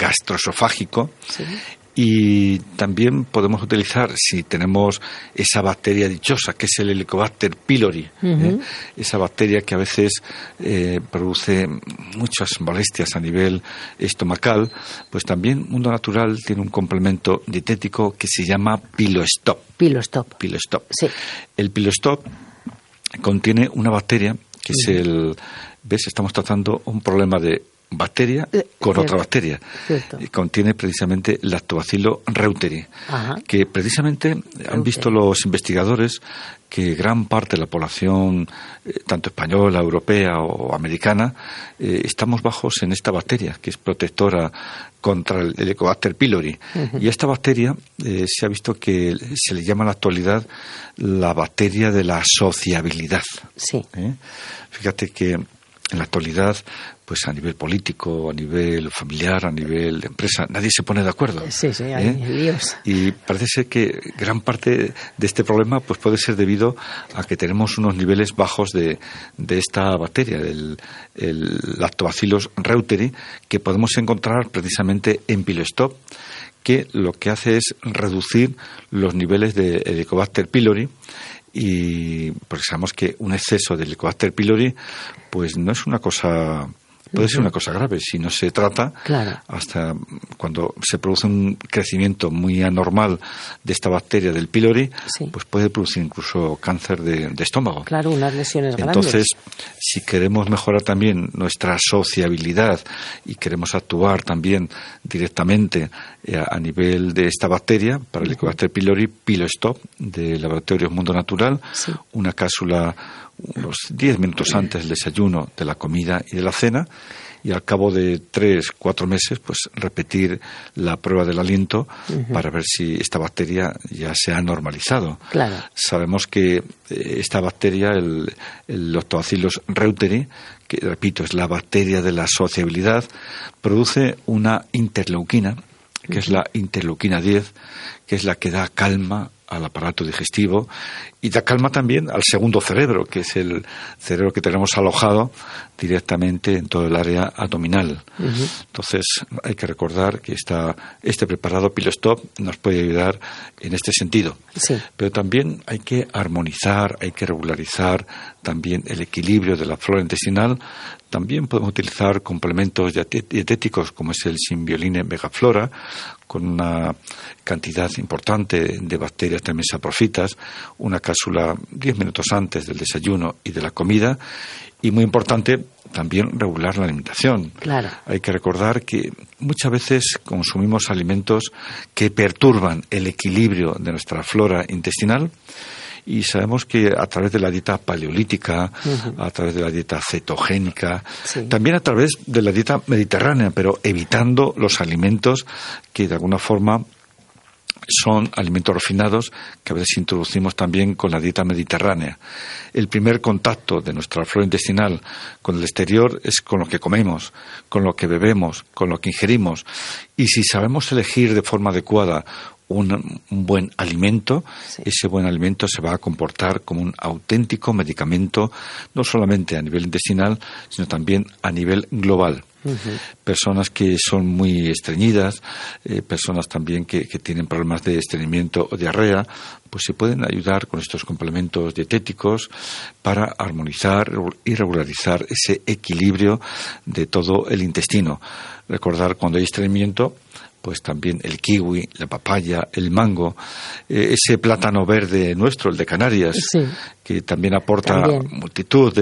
gastroesofágico. Sí. Y también podemos utilizar, si tenemos esa bacteria dichosa, que es el Helicobacter pylori, esa bacteria que a veces produce muchas molestias a nivel estomacal, pues también Mundo Natural tiene un complemento dietético que se llama Pilostop. Pilostop. Sí. El Pilostop contiene una bacteria que es el... ¿Ves? Estamos tratando un problema de bacteria con otra bacteria. Contiene precisamente Lactobacillus reuteri, que precisamente han visto los investigadores que gran parte de la población, tanto española, europea o americana, estamos bajos en esta bacteria, que es protectora contra el Helicobacter pylori. Y a esta bacteria se ha visto que se le llama en la actualidad la bacteria de la sociabilidad. Sí. Fíjate que en la actualidad, pues a nivel político, a nivel familiar, a nivel de empresa, nadie se pone de acuerdo. Sí, hay líos. Y parece ser que gran parte de este problema pues puede ser debido a que tenemos unos niveles bajos de esta bacteria, el Lactobacillus reuteri, que podemos encontrar precisamente en Pilostop, que lo que hace es reducir los niveles de Helicobacter pylori. Y porque sabemos que un exceso de Helicobacter pylori pues no es una cosa, puede ser una cosa grave si no se trata. Hasta cuando se produce un crecimiento muy anormal de esta bacteria del pylori, pues puede producir incluso cáncer de estómago. Claro, unas lesiones grandes. Entonces, si queremos mejorar también nuestra sociabilidad y queremos actuar también directamente a nivel de esta bacteria, para el Helicobacter pylori, Pilostop de Laboratorios Mundo Natural, una cápsula unos 10 minutos antes del desayuno, de la comida y de la cena, y al cabo de 3-4 meses pues repetir la prueba del aliento para ver si esta bacteria ya se ha normalizado. Sabemos que esta bacteria, el Lactobacillus reuteri, que repito es la bacteria de la sociabilidad, produce una interleuquina, que es la interleuquina 10, que es la que da calma al aparato digestivo y da calma también al segundo cerebro, que es el cerebro que tenemos alojado directamente en todo el área abdominal. Entonces hay que recordar que este preparado Pilostop nos puede ayudar en este sentido. Pero también hay que armonizar, hay que regularizar también el equilibrio de la flora intestinal. También podemos utilizar complementos dietéticos como es el Symbioline Megaflora, con una cantidad importante de bacterias también saprofitas, una cápsula 10 minutos antes del desayuno y de la comida. Y muy importante también regular la alimentación. Hay que recordar que muchas veces consumimos alimentos que perturban el equilibrio de nuestra flora intestinal. Y sabemos que a través de la dieta paleolítica, a través de la dieta cetogénica, también a través de la dieta mediterránea, pero evitando los alimentos que de alguna forma son alimentos refinados que a veces introducimos también con la dieta mediterránea. El primer contacto de nuestra flora intestinal con el exterior es con lo que comemos, con lo que bebemos, con lo que ingerimos. Y si sabemos elegir de forma adecuada un buen alimento, ese buen alimento se va a comportar como un auténtico medicamento, no solamente a nivel intestinal, sino también a nivel global. Personas que son muy estreñidas, personas también que tienen problemas de estreñimiento o diarrea, pues se pueden ayudar con estos complementos dietéticos para armonizar y regularizar ese equilibrio de todo el intestino. Recordar cuando hay estreñimiento, pues también el kiwi, la papaya, el mango, ese plátano verde nuestro, el de Canarias, que también aporta multitud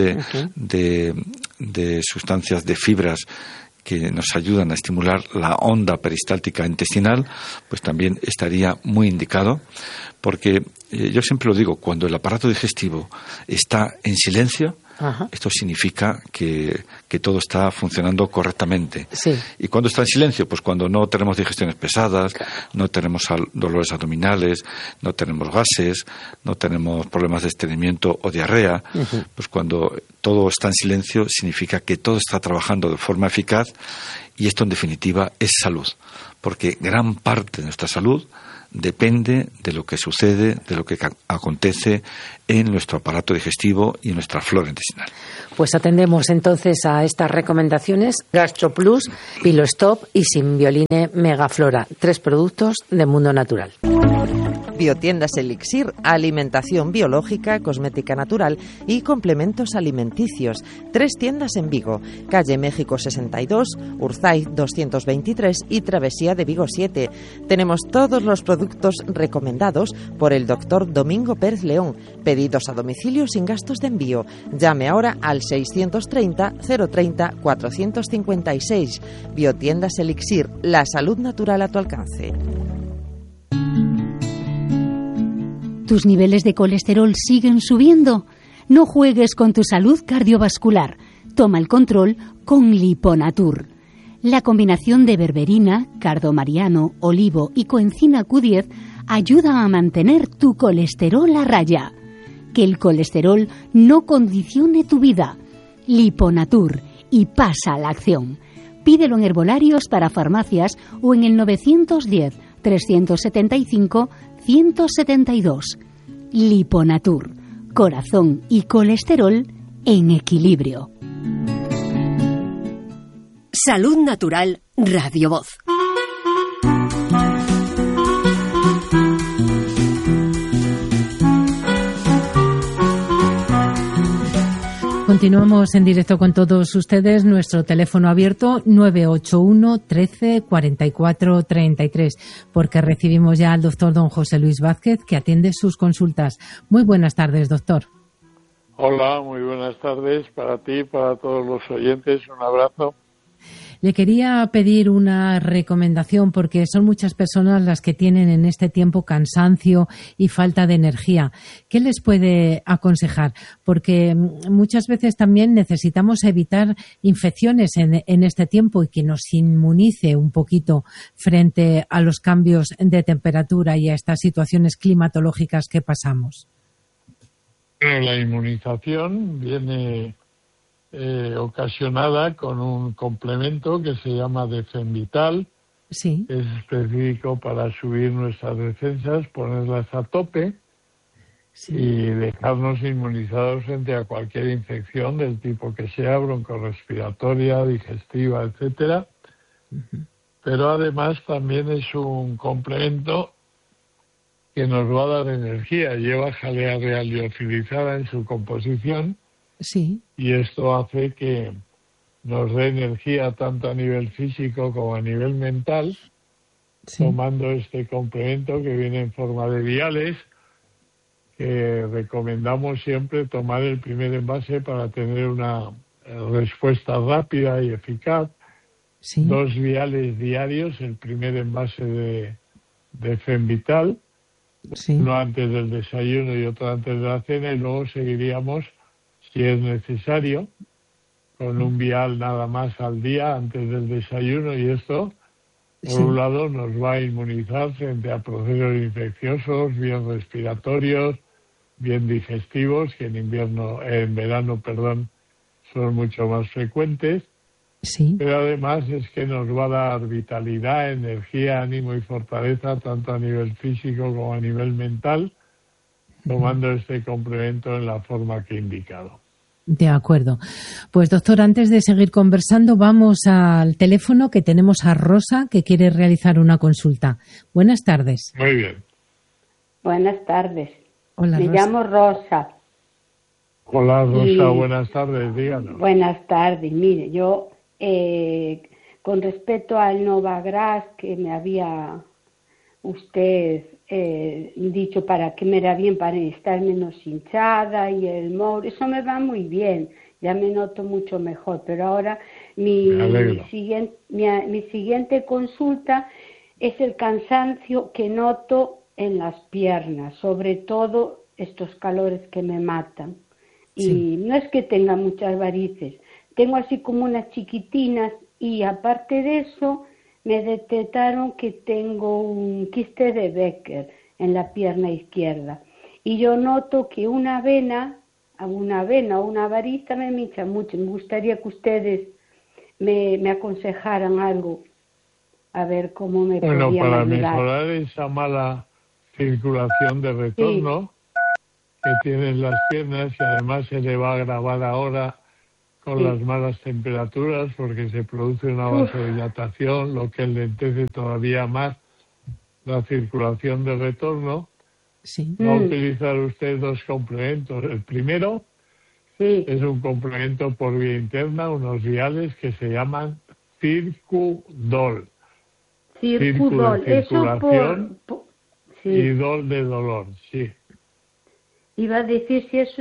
de sustancias, de fibras que nos ayudan a estimular la onda peristáltica intestinal, pues también estaría muy indicado, porque yo siempre lo digo, cuando el aparato digestivo está en silencio, esto significa que todo está funcionando correctamente. ¿Y cuando está en silencio? Pues cuando no tenemos digestiones pesadas, no tenemos dolores abdominales, no tenemos gases, no tenemos problemas de estreñimiento o diarrea. Pues cuando todo está en silencio significa que todo está trabajando de forma eficaz y esto en definitiva es salud. Porque gran parte de nuestra salud depende de lo que sucede, de lo que acontece en nuestro aparato digestivo y en nuestra flora intestinal. Pues atendemos entonces a estas recomendaciones: GastroPlus, PiloStop y Simbioline Megaflora, 3 productos de Mundo Natural. Biotiendas Elixir, alimentación biológica, cosmética natural y complementos alimenticios. 3 tiendas en Vigo: calle México 62, Urzaiz 223 y Travesía de Vigo 7. Tenemos todos los productos recomendados por el doctor Domingo Pérez León. Pedidos a domicilio sin gastos de envío. Llame ahora al 630 030 456. Biotiendas Elixir, la salud natural a tu alcance. ¿Tus niveles de colesterol siguen subiendo? No juegues con tu salud cardiovascular. Toma el control con Liponatur. La combinación de berberina, cardomariano, olivo y coenzima Q10 ayuda a mantener tu colesterol a raya. Que el colesterol no condicione tu vida. Liponatur, y pasa a la acción. Pídelo en herbolarios para farmacias o en el 910 375 172. Liponatur, corazón y colesterol en equilibrio. Salud Natural, Radio Voz. Continuamos en directo con todos ustedes. Nuestro teléfono abierto 981 13 44 33, porque recibimos ya al doctor don José Luis Vázquez, que atiende sus consultas. Muy buenas tardes, doctor. Hola, muy buenas tardes para ti, para todos los oyentes. Un abrazo. Le quería pedir una recomendación, porque son muchas personas las que tienen en este tiempo cansancio y falta de energía. ¿Qué les puede aconsejar? Porque muchas veces también necesitamos evitar infecciones en este tiempo y que nos inmunice un poquito frente a los cambios de temperatura y a estas situaciones climatológicas que pasamos. La inmunización viene ocasionada con un complemento que se llama Defenvital. Sí. Es específico para subir nuestras defensas, ponerlas a tope, sí, y dejarnos inmunizados frente a cualquier infección del tipo que sea, broncorrespiratoria, digestiva, etcétera. Uh-huh. Pero además también es un complemento que nos va a dar energía. Lleva jalea real liofilizada en su composición. Sí. Y esto hace que nos dé energía tanto a nivel físico como a nivel mental, sí, tomando este complemento que viene en forma de viales, que recomendamos siempre tomar el primer envase para tener una respuesta rápida y eficaz. Sí. 2 viales diarios, el primer envase de Femvital, sí, uno antes del desayuno y otro antes de la cena, y luego seguiríamos, si es necesario, con un vial nada más al día antes del desayuno, y esto, por sí, un lado, nos va a inmunizar frente a procesos infecciosos, bien respiratorios, bien digestivos, que en verano, son mucho más frecuentes. Sí. Pero además es que nos va a dar vitalidad, energía, ánimo y fortaleza, tanto a nivel físico como a nivel mental, tomando este complemento en la forma que he indicado. De acuerdo. Pues doctor, antes de seguir conversando, vamos al teléfono, que tenemos a Rosa, que quiere realizar una consulta. Buenas tardes. Muy bien. Buenas tardes. Hola, Me Rosa. llamo Rosa. Hola, Rosa, buenas tardes, díganos. Buenas tardes. Mire, yo, con respecto al Novagras que me había usted dicho para que me era bien, para estar menos hinchada, y el MOR, eso me va muy bien, ya me noto mucho mejor, pero ahora mi siguiente consulta es el cansancio que noto en las piernas, sobre todo estos calores que me matan. Sí. Y no es que tenga muchas varices, tengo así como unas chiquitinas, y aparte de eso me detectaron que tengo un quiste de Becker en la pierna izquierda. Y yo noto que una vena o una varita me hincha mucho. Me gustaría que ustedes me aconsejaran algo, a ver cómo me podían ayudar. Bueno, para mejorar esa mala circulación de retorno que tienen las piernas, y además se le va a agravar ahora con las malas temperaturas, porque se produce una vasodilatación, lo que lentece todavía más la circulación de retorno. Va a utilizar usted 2 complementos. El primero es un complemento por vía interna, unos viales que se llaman Circudol. Circudol, de circulación y sí. dol de dolor, sí. Iba a decir si eso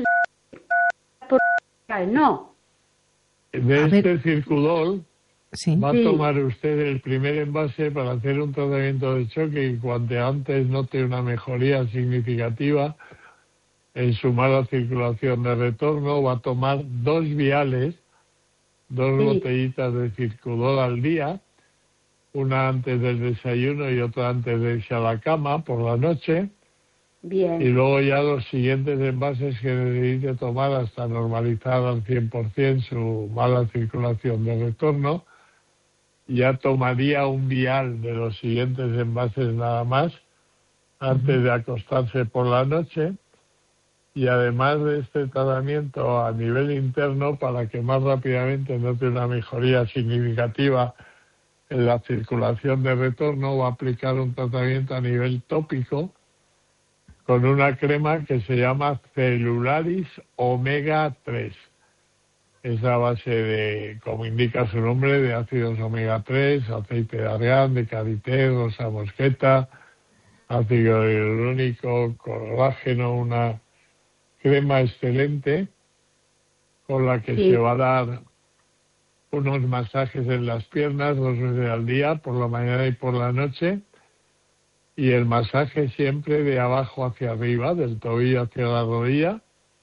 es... No. De este Circudol va a tomar usted el primer envase para hacer un tratamiento de choque, y cuanto antes note una mejoría significativa en su mala circulación de retorno, va a tomar 2 viales, 2 botellitas de Circudol al día, una antes del desayuno y otra antes de irse a la cama por la noche. Bien. Y luego ya los siguientes envases que necesite tomar hasta normalizar al 100% su mala circulación de retorno. Ya tomaría un vial de los siguientes envases nada más antes de acostarse por la noche. Y además de este tratamiento a nivel interno, para que más rápidamente note una mejoría significativa en la circulación de retorno, va a aplicar un tratamiento a nivel tópico con una crema que se llama Celularis Omega 3. Es a base de, como indica su nombre, de ácidos omega 3, aceite de argán, de karité, rosa mosqueta, ácido hialurónico, colágeno, una crema excelente con la que se va a dar unos masajes en las piernas 2 veces al día, por la mañana y por la noche, y el masaje siempre de abajo hacia arriba, del tobillo hacia la rodilla,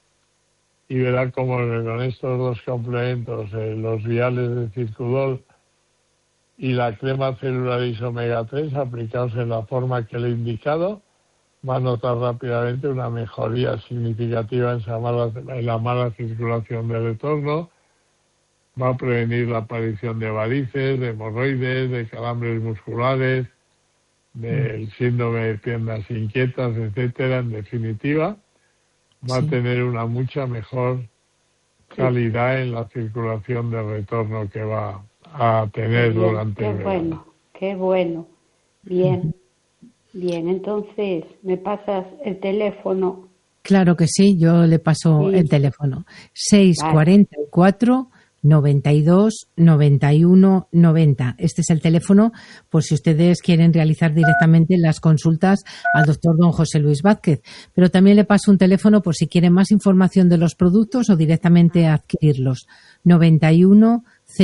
y verá cómo con estos 2 complementos, los viales de Circudol y la crema Celularis Omega 3 aplicados en la forma que le he indicado, va a notar rápidamente una mejoría significativa en la mala circulación de retorno. Va a prevenir la aparición de varices, de hemorroides, de calambres musculares, del síndrome de piernas inquietas, etcétera. En definitiva, va a tener una mucha mejor calidad en la circulación de retorno que va a tener durante el verano. Qué bueno. Bien, entonces, ¿me pasas el teléfono? Claro que sí, yo le paso el teléfono. 644 92 91 90. Este es el teléfono por si ustedes quieren realizar directamente las consultas al doctor don José Luis Vázquez. Pero también le paso un teléfono por si quieren más información de los productos o directamente adquirirlos. 91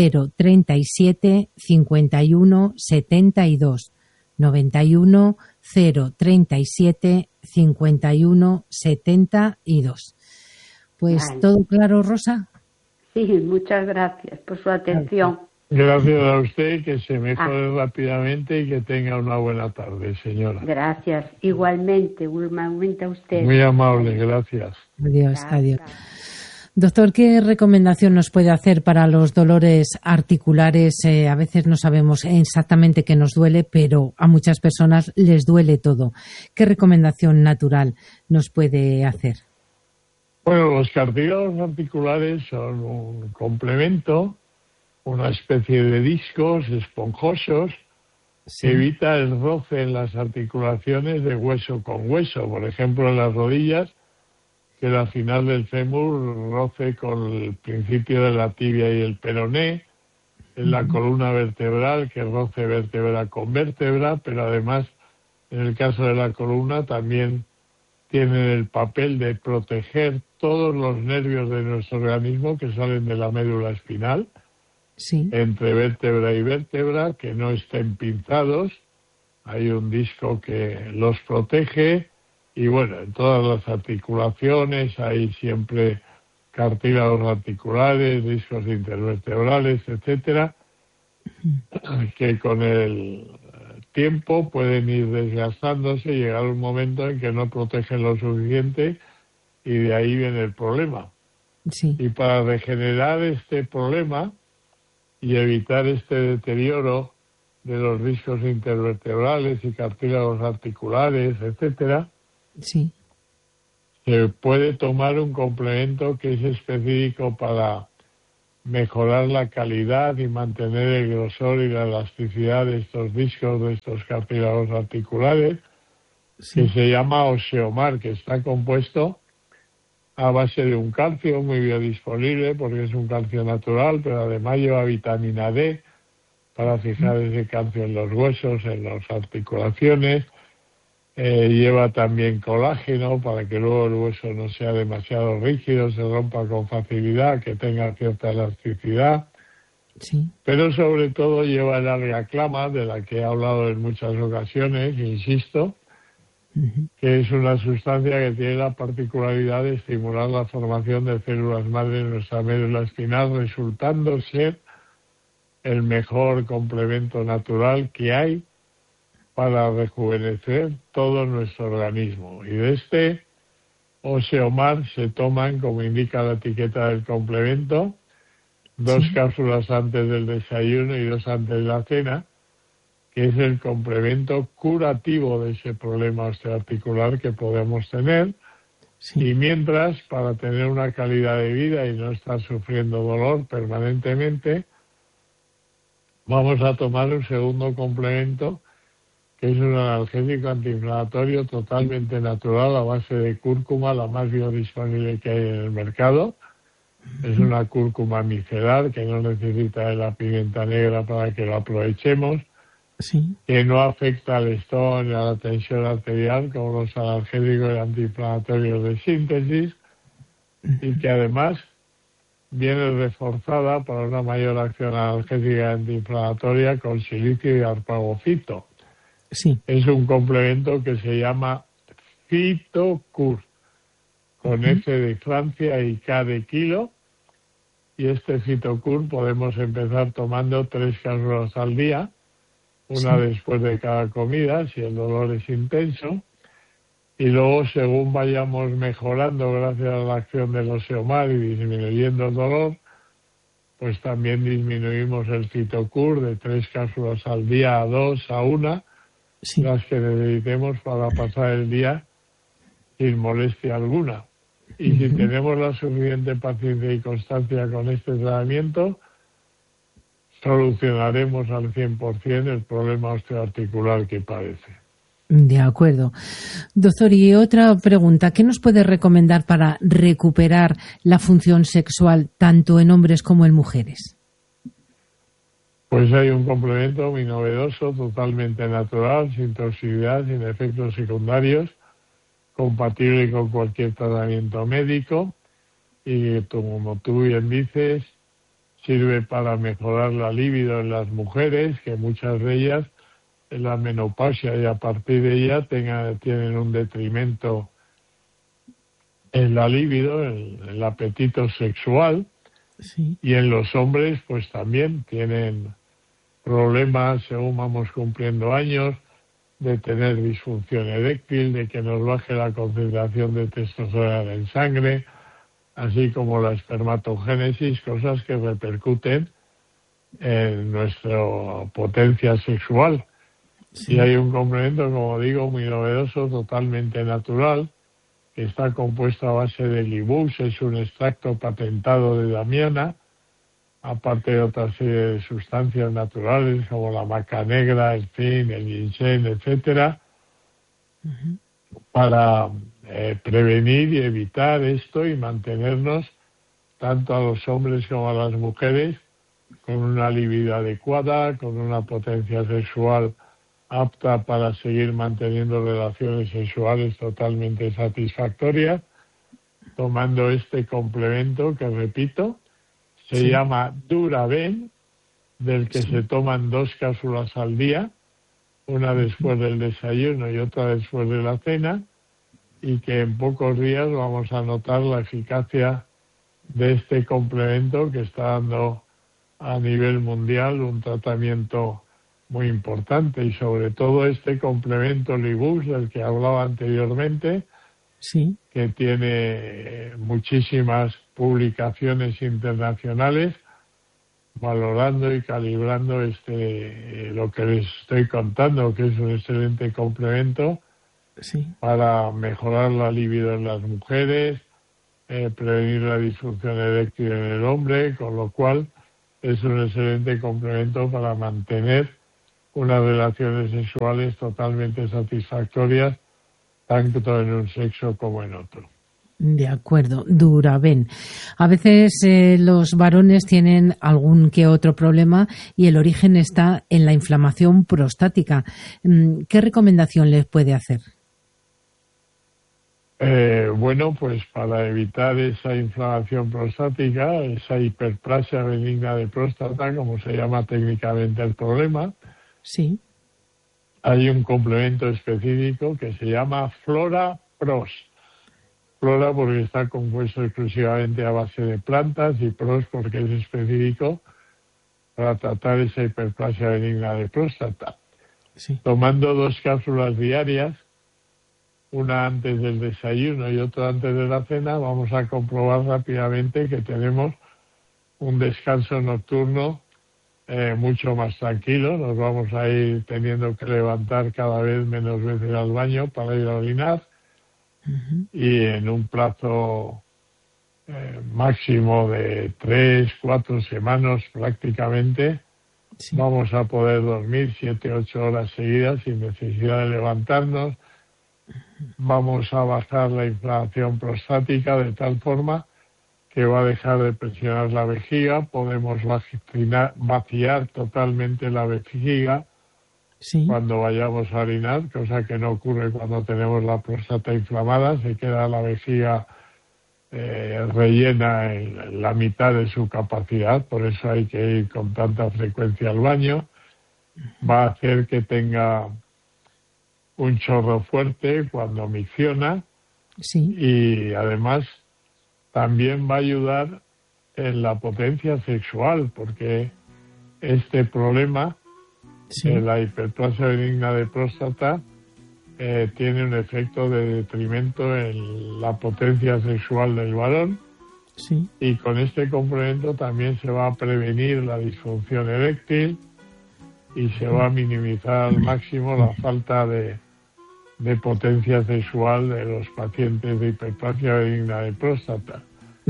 037 51 72. 91 037 51 72. Pues todo claro, Rosa. Sí, muchas gracias por su atención. Gracias a usted, que se mejore rápidamente y que tenga una buena tarde, señora. Gracias, igualmente a usted. Muy amable, gracias. Adiós. Doctor, ¿qué recomendación nos puede hacer para los dolores articulares? A veces no sabemos exactamente qué nos duele, pero a muchas personas les duele todo. ¿Qué recomendación natural nos puede hacer? Bueno, los cartílagos articulares son un complemento, una especie de discos esponjosos que evita el roce en las articulaciones de hueso con hueso. Por ejemplo, en las rodillas, que la final del fémur roce con el principio de la tibia y el peroné, en la columna vertebral, que roce vértebra con vértebra, pero además, en el caso de la columna, también tienen el papel de proteger todos los nervios de nuestro organismo que salen de la médula espinal, entre vértebra y vértebra, que no estén pinzados. Hay un disco que los protege. Y bueno, en todas las articulaciones hay siempre cartílagos articulares, discos intervertebrales, etcétera, que con el tiempo pueden ir desgastándose y llegar un momento en que no protegen lo suficiente y de ahí viene el problema. Y para regenerar este problema y evitar este deterioro de los discos intervertebrales y cartílagos articulares, etcétera, sí, se puede tomar un complemento que es específico para mejorar la calidad y mantener el grosor y la elasticidad de estos discos, de estos cartílagos articulares, sí. que se llama Osteomar, que está compuesto a base de un calcio muy biodisponible, porque es un calcio natural, pero además lleva vitamina D para fijar ese calcio en los huesos, en las articulaciones. Lleva también colágeno para que luego el hueso no sea demasiado rígido, se rompa con facilidad, que tenga cierta elasticidad. Sí. Pero sobre todo lleva el alga clama, de la que he hablado en muchas ocasiones, insisto, que es una sustancia que tiene la particularidad de estimular la formación de células madre en nuestra médula espinal, resultando ser el mejor complemento natural que hay para rejuvenecer todo nuestro organismo. Y de este Osteomar se toman, como indica la etiqueta del complemento, 2 cápsulas antes del desayuno y 2 antes de la cena, que es el complemento curativo de ese problema osteoarticular que podemos tener. Y mientras, para tener una calidad de vida y no estar sufriendo dolor permanentemente, vamos a tomar un segundo complemento, que es un analgésico antiinflamatorio totalmente natural a base de cúrcuma, la más biodisponible que hay en el mercado. Es una cúrcuma micelar que no necesita de la pimienta negra para que la aprovechemos, que no afecta al estómago ni a la tensión arterial como los analgésicos antiinflamatorios de síntesis, y que además viene reforzada para una mayor acción analgésica antiinflamatoria con silicio y arpagofito. Es un complemento que se llama Fitocur, con F de Francia y K de kilo, y este Fitocur podemos empezar tomando 3 cápsulas al día, una después de cada comida, si el dolor es intenso, y luego según vayamos mejorando gracias a la acción del Osteomar y disminuyendo el dolor, pues también disminuimos el Fitocur de 3 cápsulas al día a 2, a 1, las que necesitemos para pasar el día sin molestia alguna. Y si tenemos la suficiente paciencia y constancia con este tratamiento, solucionaremos al 100% el problema osteoarticular que padece. De acuerdo. Doctor, y otra pregunta. ¿Qué nos puede recomendar para recuperar la función sexual tanto en hombres como en mujeres? Pues hay un complemento muy novedoso, totalmente natural, sin toxicidad, sin efectos secundarios, compatible con cualquier tratamiento médico y, como tú bien dices, sirve para mejorar la libido en las mujeres, que muchas de ellas en la menopausia y a partir de ella tienen un detrimento en la libido, en el apetito sexual, y en los hombres pues también tienen problemas según vamos cumpliendo años, de tener disfunción eréctil, de que nos baje la concentración de testosterona en sangre, así como la espermatogénesis, cosas que repercuten en nuestra potencia sexual. Y hay un complemento, como digo, muy novedoso, totalmente natural, que está compuesto a base de Libux, es un extracto patentado de damiana, aparte de otra serie de sustancias naturales como la maca negra, el zinc, el ginseng, etcétera, para prevenir y evitar esto y mantenernos, tanto a los hombres como a las mujeres, con una libido adecuada, con una potencia sexual apta para seguir manteniendo relaciones sexuales totalmente satisfactorias, tomando este complemento que, repito, se llama Duraben, del que se toman 2 cápsulas al día, una después del desayuno y otra después de la cena, y que en pocos días vamos a notar la eficacia de este complemento que está dando a nivel mundial un tratamiento muy importante, y sobre todo este complemento Libux del que hablaba anteriormente, que tiene muchísimas publicaciones internacionales, valorando y calibrando lo que les estoy contando, que es un excelente complemento para mejorar la libido en las mujeres, prevenir la disfunción eréctil en el hombre, con lo cual es un excelente complemento para mantener unas relaciones sexuales totalmente satisfactorias, tanto en un sexo como en otro. De acuerdo, Duraben. A veces los varones tienen algún que otro problema y el origen está en la inflamación prostática. ¿Qué recomendación les puede hacer? Bueno, pues para evitar esa inflamación prostática, esa hiperplasia benigna de próstata, como se llama técnicamente el problema, sí, hay un complemento específico que se llama Flora Pros. Flora porque está compuesto exclusivamente a base de plantas y Pros porque es específico para tratar esa hiperplasia benigna de próstata. Sí. Tomando 2 cápsulas diarias, una antes del desayuno y otra antes de la cena, vamos a comprobar rápidamente que tenemos un descanso nocturno mucho más tranquilo. Nos vamos a ir teniendo que levantar cada vez menos veces al baño para ir a orinar. Y en un plazo máximo de 3-4 semanas prácticamente, vamos a poder dormir 7-8 horas seguidas sin necesidad de levantarnos. Vamos a bajar la inflamación prostática de tal forma que va a dejar de presionar la vejiga. Podemos vaciar totalmente la vejiga cuando vayamos a orinar, cosa que no ocurre cuando tenemos la próstata inflamada. Se queda la vejiga rellena en la mitad de su capacidad, por eso hay que ir con tanta frecuencia al baño. Va a hacer que tenga un chorro fuerte cuando micciona y además también va a ayudar en la potencia sexual, porque este problema la hiperplasia benigna de próstata tiene un efecto de detrimento en la potencia sexual del varón y con este complemento también se va a prevenir la disfunción eréctil y se va a minimizar al máximo la falta de potencia sexual de los pacientes de hiperplasia benigna de próstata.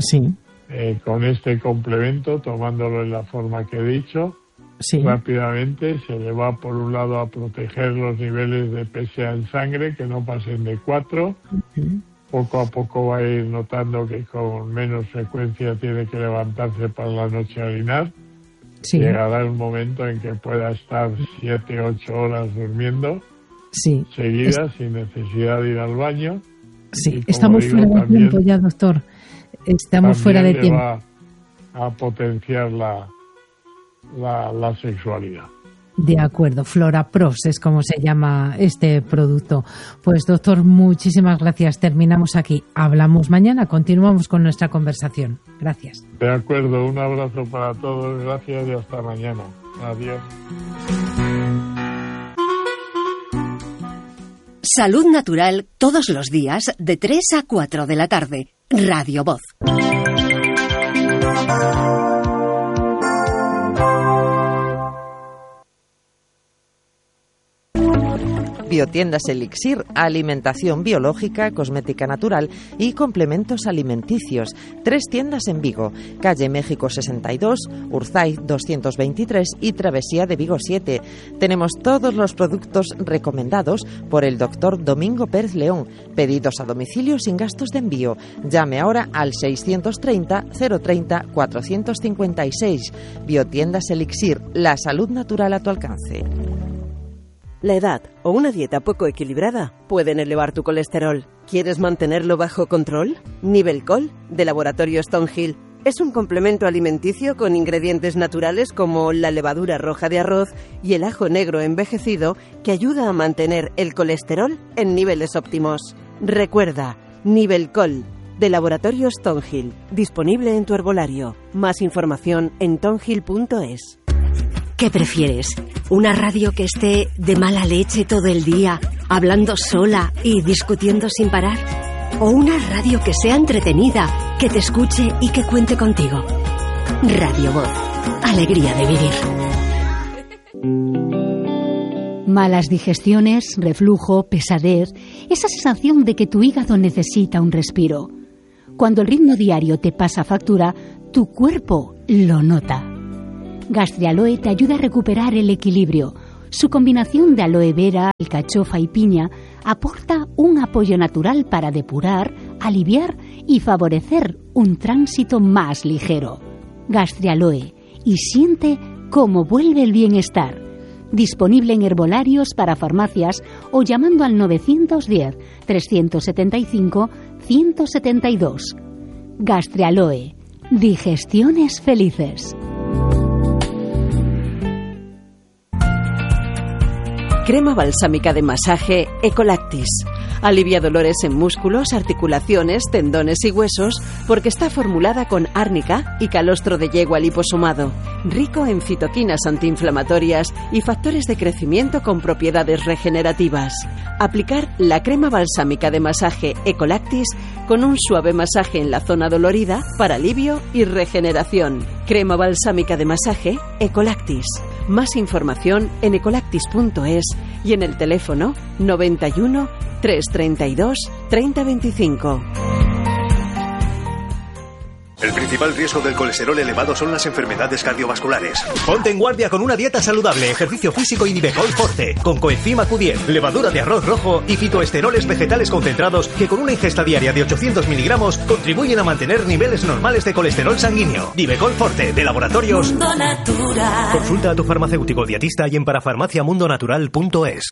Con este complemento, tomándolo en la forma que he dicho, rápidamente se le va por un lado a proteger los niveles de PSA en sangre, que no pasen de 4. Poco a poco va a ir notando que con menos frecuencia tiene que levantarse para la noche a orinar. Llegará un momento en que pueda estar 7-8 horas durmiendo seguidas sin necesidad de ir al baño. Estamos fuera de tiempo ya, doctor. Estamos fuera de tiempo. Va a potenciar la sexualidad. De acuerdo, Flora Pros es como se llama este producto. Pues doctor, muchísimas gracias. Terminamos aquí. Hablamos mañana, continuamos con nuestra conversación. Gracias. De acuerdo, un abrazo para todos. Gracias y hasta mañana. Adiós. Salud Natural todos los días de 3 a 4 de la tarde. Radio Voz. Biotiendas Elixir, alimentación biológica, cosmética natural y complementos alimenticios. 3 tiendas en Vigo, calle México 62, Urzaiz 223 y Travesía de Vigo 7. Tenemos todos los productos recomendados por el doctor Domingo Pérez León. Pedidos a domicilio sin gastos de envío. Llame ahora al 630 030 456. Biotiendas Elixir, la salud natural a tu alcance. La edad o una dieta poco equilibrada pueden elevar tu colesterol. ¿Quieres mantenerlo bajo control? Nivelcol, de Laboratorio Stonehill, es un complemento alimenticio con ingredientes naturales como la levadura roja de arroz y el ajo negro envejecido que ayuda a mantener el colesterol en niveles óptimos. Recuerda, Nivelcol, de Laboratorio Stonehill, disponible en tu herbolario. Más información en tonhill.es. ¿Qué prefieres? ¿Una radio que esté de mala leche todo el día, hablando sola y discutiendo sin parar? ¿O una radio que sea entretenida, que te escuche y que cuente contigo? Radio Voz, alegría de vivir. Malas digestiones, reflujo, pesadez, esa sensación de que tu hígado necesita un respiro. Cuando el ritmo diario te pasa factura, tu cuerpo lo nota. Gastrialoe te ayuda a recuperar el equilibrio. Su combinación de aloe vera, alcachofa y piña aporta un apoyo natural para depurar, aliviar y favorecer un tránsito más ligero. Gastrialoe, y siente cómo vuelve el bienestar. Disponible en herbolarios para farmacias o llamando al 910-375-172. Gastrialoe, digestiones felices. Crema balsámica de masaje Ecolactis. Alivia dolores en músculos, articulaciones, tendones y huesos porque está formulada con árnica y calostro de yegua liposomado, rico en citoquinas antiinflamatorias y factores de crecimiento con propiedades regenerativas. Aplicar la crema balsámica de masaje Ecolactis con un suave masaje en la zona dolorida para alivio y regeneración. Crema balsámica de masaje Ecolactis. Más información en ecolactis.es y en el teléfono 91 332 3025. El principal riesgo del colesterol elevado son las enfermedades cardiovasculares. Ponte en guardia con una dieta saludable, ejercicio físico y Nivecol Forte, con coenzima Q10, levadura de arroz rojo y fitoesteroles vegetales concentrados que con una ingesta diaria de 800 miligramos contribuyen a mantener niveles normales de colesterol sanguíneo. Nivecol Forte, de Laboratorios Mundo Natural. Consulta a tu farmacéutico dietista y en parafarmaciamundonatural.es.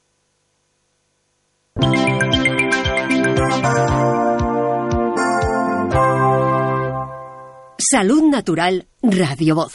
Salud Natural Radio Voz.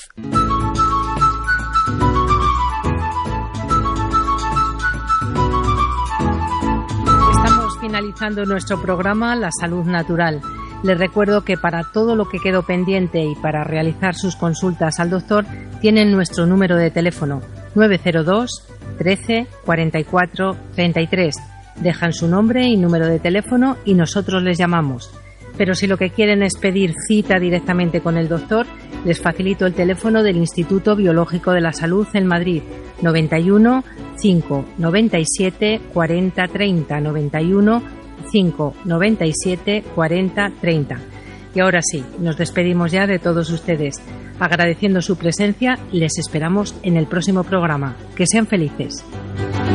Estamos finalizando nuestro programa La Salud Natural. Les recuerdo que para todo lo que quedó pendiente y para realizar sus consultas al doctor tienen nuestro número de teléfono 902 13 44 33. Dejan su nombre y número de teléfono y nosotros les llamamos. Pero si lo que quieren es pedir cita directamente con el doctor, les facilito el teléfono del Instituto Biológico de la Salud en Madrid, 91 5 97 40 30, 91 5 97 40 30. Y ahora sí, nos despedimos ya de todos ustedes. Agradeciendo su presencia, les esperamos en el próximo programa. Que sean felices.